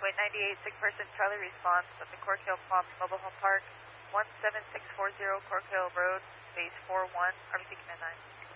Wait 98, sick person, Charlie response at the Cork Hill Palms Mobile Home Park, 17640 Cork Hill Road, base 41, RBC Command 9.